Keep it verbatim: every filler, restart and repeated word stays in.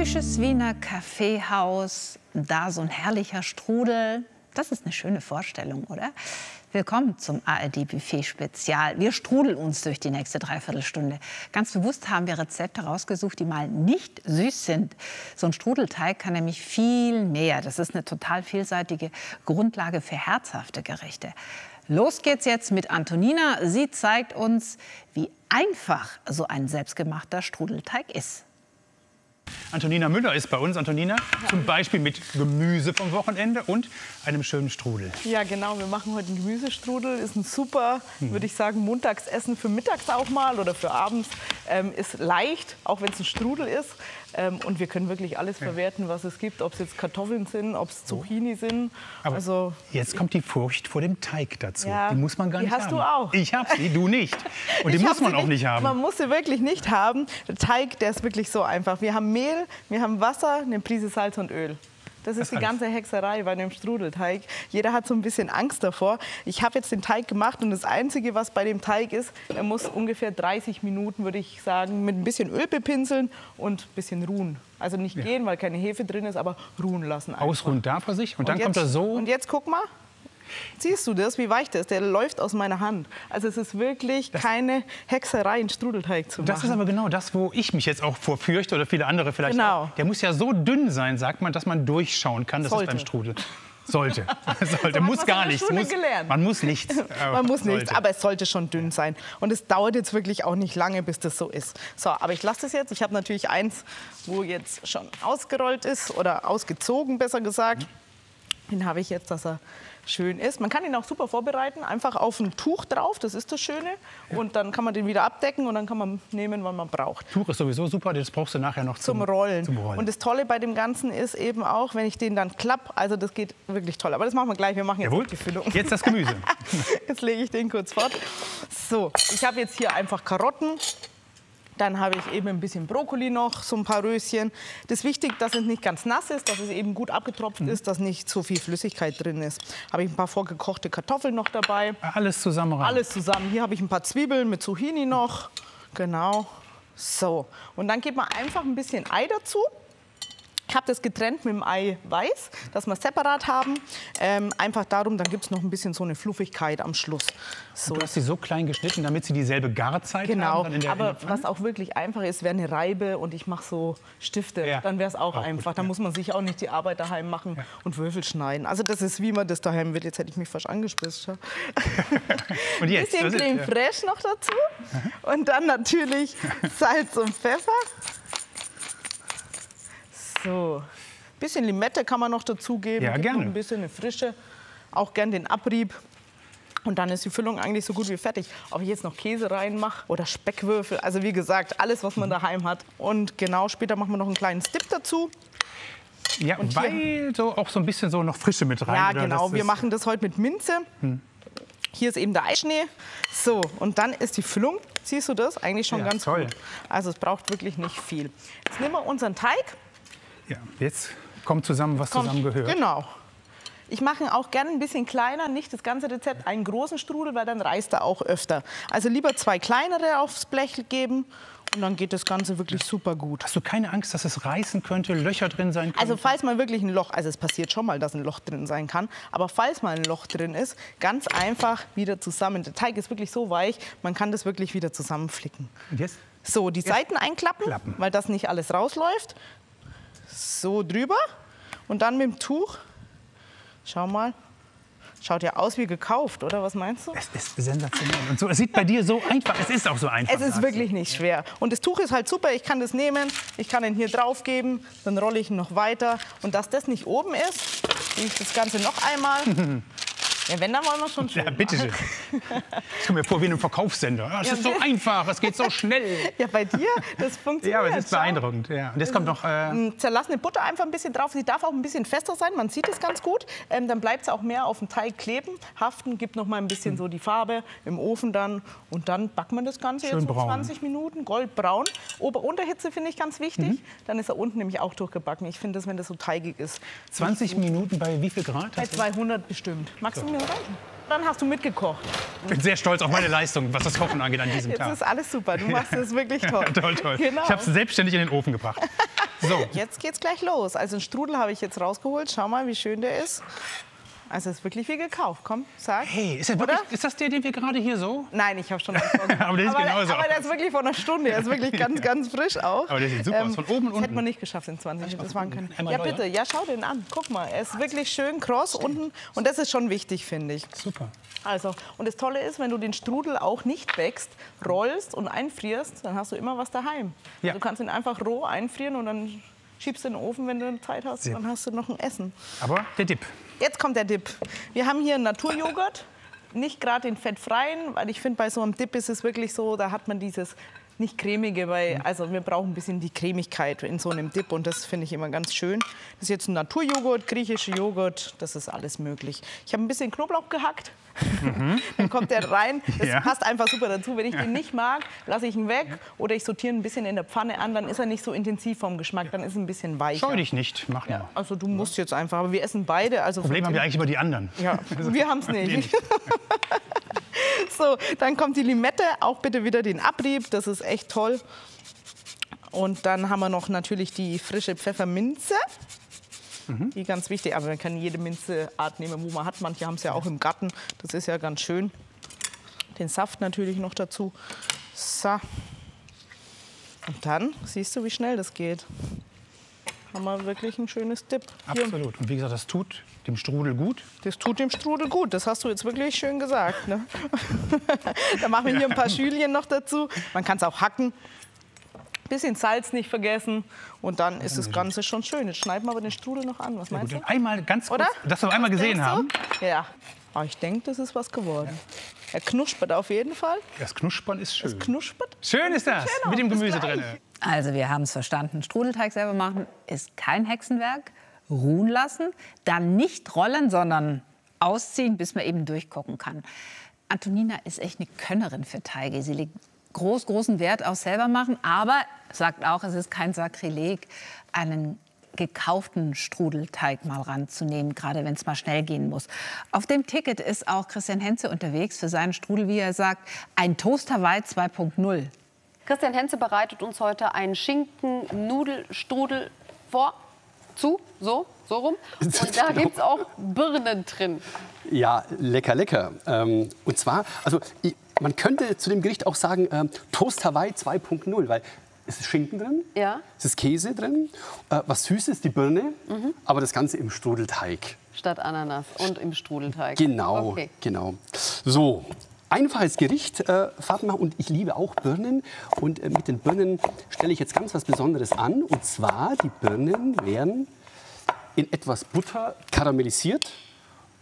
typisches Wiener Kaffeehaus, da so ein herrlicher Strudel. Das ist eine schöne Vorstellung, oder? Willkommen zum A R D-Buffet-Spezial. Wir strudeln uns durch die nächste Dreiviertelstunde. Ganz bewusst haben wir Rezepte rausgesucht, die mal nicht süß sind. So ein Strudelteig kann nämlich viel mehr. Das ist eine total vielseitige Grundlage für herzhafte Gerichte. Los geht's jetzt mit Antonina. Sie zeigt uns, wie einfach so ein selbstgemachter Strudelteig ist. Antonina Müller ist bei uns. Antonina, ja. Zum Beispiel mit Gemüse vom Wochenende und einem schönen Strudel. Ja, genau. Wir machen heute einen Gemüsestrudel. Ist ein super, hm. würde ich sagen, Montagsessen für mittags auch mal oder für abends. Ähm, ist leicht, auch wenn es ein Strudel ist. Ähm, und wir können wirklich alles ja. verwerten, was es gibt. Ob es jetzt Kartoffeln sind, ob es Zucchini sind. Aber also, jetzt kommt die Furcht vor dem Teig dazu. Ja, die muss man gar die nicht hast haben. Du auch. Ich habe sie, du nicht. Und die ich muss man auch nicht, nicht haben. Man muss sie wirklich nicht haben. Der Teig, der ist wirklich so einfach. Wir haben Mehl, wir haben Wasser, eine Prise Salz und Öl. Das ist das die alles. ganze Hexerei bei einem Strudelteig. Jeder hat so ein bisschen Angst davor. Ich habe jetzt den Teig gemacht und das Einzige, was bei dem Teig ist, er muss ungefähr dreißig Minuten, würde ich sagen, mit ein bisschen Öl bepinseln und ein bisschen ruhen. Also nicht ja. gehen, weil keine Hefe drin ist, aber ruhen lassen. Einfach. Ausruhen darf er sich und, und dann jetzt, kommt er so. Und jetzt guck mal. Siehst du das, wie weich das ist? Der läuft aus meiner Hand. Also es ist wirklich das, keine Hexerei, einen Strudelteig zu machen. Das ist aber genau das, wo ich mich jetzt auch vorfürchte oder viele andere vielleicht genau. auch. Der muss ja so dünn sein, sagt man, dass man durchschauen kann. Das Sollte. ist beim Strudel. Sollte. sollte. So muss gar nichts. Muss, man muss nichts. Man muss sollte. nichts, aber es sollte schon dünn sein. Und es dauert jetzt wirklich auch nicht lange, bis das so ist. So, aber ich lasse das jetzt. Ich habe natürlich eins, wo jetzt schon ausgerollt ist oder ausgezogen, besser gesagt. Den habe ich jetzt, dass er schön ist. Man kann ihn auch super vorbereiten, einfach auf ein Tuch drauf, das ist das Schöne. Und dann kann man den wieder abdecken und dann kann man nehmen, wann man braucht. Tuch ist sowieso super, das brauchst du nachher noch zum, zum, Rollen. zum Rollen. Und das Tolle bei dem Ganzen ist eben auch, wenn ich den dann klappe, also das geht wirklich toll. Aber das machen wir gleich, wir machen jetzt Jawohl. Die Füllung. Jetzt das Gemüse. Jetzt lege ich den kurz fort. So, ich habe jetzt hier einfach Karotten. Dann habe ich eben ein bisschen Brokkoli noch, so ein paar Röschen. Das ist wichtig, dass es nicht ganz nass ist, dass es eben gut abgetropft mhm. ist, dass nicht so viel Flüssigkeit drin ist. Habe ich ein paar vorgekochte Kartoffeln noch dabei. Alles zusammen rein? Alles zusammen. Hier habe ich ein paar Zwiebeln mit Zucchini noch. Genau. So. Und dann gibt man einfach ein bisschen Ei dazu. Ich habe das getrennt mit dem Ei weiß, dass wir es separat haben. Ähm, einfach darum, dann gibt es noch ein bisschen so eine Fluffigkeit am Schluss. So. Du hast sie so klein geschnitten, damit sie dieselbe Garzeit genau. haben? Genau, aber was auch wirklich einfach ist, wäre eine Reibe und ich mache so Stifte. Ja. Dann wäre es auch, auch einfach. Gut, da ja. muss man sich auch nicht die Arbeit daheim machen ja. und Würfel schneiden. Also das ist, wie man das daheim will. Jetzt hätte ich mich fast angespitzt. Und jetzt? Ein bisschen Creme ja. fraiche noch dazu. Aha. Und dann natürlich Salz und Pfeffer. So, ein bisschen Limette kann man noch dazugeben. Ja, gerne. Noch ein bisschen eine Frische, auch gern den Abrieb. Und dann ist die Füllung eigentlich so gut wie fertig. Ob ich jetzt noch Käse reinmache oder Speckwürfel, also wie gesagt, alles, was man daheim hat. Und genau, später machen wir noch einen kleinen Dip dazu. Ja, und weil so auch so ein bisschen so noch Frische mit rein. Ja, oder? genau. Das wir machen das heute mit Minze. Hm. Hier ist eben der Eischnee. So, und dann ist die Füllung, siehst du das, eigentlich schon ja, ganz toll. gut. Also es braucht wirklich nicht viel. Jetzt nehmen wir unseren Teig. Ja, jetzt kommt zusammen, was kommt, zusammen gehört. Genau. Ich mache ihn auch gerne ein bisschen kleiner, nicht das ganze Rezept, einen großen Strudel, weil dann reißt er auch öfter. Also lieber zwei kleinere aufs Blech geben und dann geht das Ganze wirklich ja. super gut. Hast du keine Angst, dass es reißen könnte, Löcher drin sein könnten? Also falls mal wirklich ein Loch, also es passiert schon mal, dass ein Loch drin sein kann, aber falls mal ein Loch drin ist, ganz einfach wieder zusammen. Der Teig ist wirklich so weich, man kann das wirklich wieder zusammenflicken. Und jetzt? So, die jetzt Seiten einklappen, klappen. weil das nicht alles rausläuft. So drüber und dann mit dem Tuch, schau mal, schaut ja aus wie gekauft, oder was meinst du? Es ist sensationell und so, es sieht bei dir so einfach, es ist auch so einfach. Es ist wirklich nicht schwer und das Tuch ist halt super, ich kann das nehmen, ich kann ihn hier drauf geben, dann rolle ich ihn noch weiter und dass das nicht oben ist, nehme ich das Ganze noch einmal. Ja, wenn, dann wollen wir schon schön. Ja, bitte schön. Ich komme mir vor wie in einem Verkaufssender. Es ja, ist so einfach, es geht so schnell. Ja, bei dir, das funktioniert. Ja, aber es ist beeindruckend. Ja. Und jetzt kommt noch... Äh zerlassene Butter einfach ein bisschen drauf. Sie darf auch ein bisschen fester sein, man sieht es ganz gut. Ähm, dann bleibt es auch mehr auf dem Teig kleben, haften, gibt noch mal ein bisschen so die Farbe im Ofen dann. Und dann backt man das Ganze schön jetzt so braun. zwanzig Minuten, goldbraun. Ober-Unterhitze finde ich ganz wichtig. Mhm. Dann ist er unten nämlich auch durchgebacken. Ich finde das, wenn das so teigig ist. zwanzig Minuten bei wie viel Grad? Bei zweihundert bestimmt. Magst du mir reichen? Dann hast du mitgekocht. Ich bin sehr stolz auf meine Leistung, was das Kochen angeht an diesem Jetzt Tag. Jetzt ist alles super. Du machst es wirklich toll. Ja, toll, toll. Genau. Ich habe es selbstständig in den Ofen gebracht. So. Jetzt geht's gleich los. Also einen Strudel habe ich jetzt rausgeholt. Schau mal, wie schön der ist. Also ist wirklich wie gekauft. Komm, sag. Hey, ist, der wirklich, ist das der, den wir gerade hier so? Nein, ich habe schon angefangen. Aber der ist aber, genauso. der, aber der ist wirklich vor einer Stunde. Der ist wirklich ganz, ganz frisch auch. Aber der sieht super aus, von oben und Das unten. hätten wir nicht geschafft in zwanzig Minuten. Das waren keine. Einmal Ja, neu, bitte. Ja, schau den an. Guck mal, er ist wirklich schön kross unten. Und das ist schon wichtig, finde ich. Super. Also, und das Tolle ist, wenn du den Strudel auch nicht wächst, rollst und einfrierst, dann hast du immer was daheim. Ja. Du kannst ihn einfach roh einfrieren und dann schiebst du in den Ofen, wenn du Zeit hast. Sehr. Dann hast du noch ein Essen. Aber der Dip. Jetzt kommt der Dip. Wir haben hier einen Naturjoghurt, nicht gerade den fettfreien, weil ich finde, bei so einem Dip ist es wirklich so, da hat man dieses nicht cremige, weil also wir brauchen ein bisschen die Cremigkeit in so einem Dip und das finde ich immer ganz schön. Das ist jetzt ein Naturjoghurt, griechischer Joghurt, das ist alles möglich. Ich habe ein bisschen Knoblauch gehackt. Mhm. Dann kommt der rein. Das Ja. passt einfach super dazu. Wenn ich den nicht mag, lasse ich ihn weg oder ich sortiere ihn ein bisschen in der Pfanne an. Dann ist er nicht so intensiv vom Geschmack. Dann ist er ein bisschen weicher. Scheu dich nicht, mach nur. Also du musst jetzt einfach. Aber wir essen beide. Also Problem haben wir eigentlich über die anderen. ja, wir haben es Wir nicht. nicht. So, dann kommt die Limette. Auch bitte wieder den Abrieb. Das ist echt toll. Und dann haben wir noch natürlich die frische Pfefferminze. Die ganz wichtig, aber man kann jede Minzeart nehmen, wo man hat. Manche haben es ja auch im Garten. Das ist ja ganz schön. Den Saft natürlich noch dazu. So. Und dann siehst du, wie schnell das geht. Haben wir wirklich ein schönes Dip. Hier. Absolut. Und wie gesagt, das tut dem Strudel gut. Das tut dem Strudel gut. Das hast du jetzt wirklich schön gesagt. Ne? Da machen wir hier ein paar Schülchen noch dazu. Man kann es auch hacken. Bisschen Salz nicht vergessen und dann ist das Ganze schon schön. Jetzt schneiden wir aber den Strudel noch an. Was Gut, meinst du? und einmal ganz kurz, Oder? dass wir einmal gesehen Denkst du? haben. Ja. Aber ich denke, das ist was geworden. Er knuspert auf jeden Fall. Das Knuspern ist schön. Knuspert. Schön ist das, Genau, mit dem bis Gemüse gleich. drin. Also wir haben es verstanden. Strudelteig selber machen ist kein Hexenwerk. Ruhen lassen, dann nicht rollen, sondern ausziehen, bis man eben durchgucken kann. Antonina ist echt eine Könnerin für Teige. Sie legt groß, großen Wert auf selber machen, aber sagt auch, es ist kein Sakrileg, einen gekauften Strudelteig mal ranzunehmen, gerade wenn es mal schnell gehen muss. Auf dem Ticket ist auch Christian Henze unterwegs für seinen Strudel, wie er sagt, ein Toast Hawaii zwei Punkt null. Christian Henze bereitet uns heute einen Schinken-Nudelstrudel vor. Zu, so, so rum. Und da gibt es auch Birnen drin. Ja, lecker, lecker. Ähm, und zwar, also ich, man könnte zu dem Gericht auch sagen, ähm, Toast Hawaii zwei Punkt null, weil es ist Schinken drin, Ja. es ist Käse drin, äh, was Süßes, die Birne, mhm. aber das Ganze im Strudelteig. Statt Ananas und im Strudelteig. Genau, Okay. genau. So. Einfaches Gericht, äh, Fatma, und ich liebe auch Birnen. Und äh, mit den Birnen stelle ich jetzt ganz was Besonderes an. Und zwar, die Birnen werden in etwas Butter karamellisiert.